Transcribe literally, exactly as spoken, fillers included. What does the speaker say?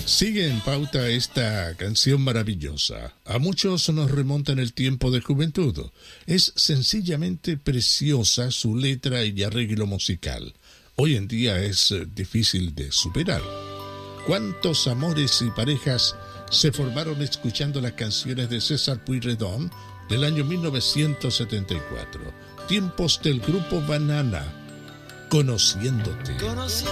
Sigue en pauta esta canción maravillosa. A muchos nos remonta en el tiempo de juventud. Es sencillamente preciosa su letra y arreglo musical. Hoy en día es difícil de superar. ¿Cuántos amores y parejas se formaron escuchando las canciones de César Pueyrredón del año mil novecientos setenta y cuatro? Tiempos del grupo Banana. Conociéndote. Conociéndote.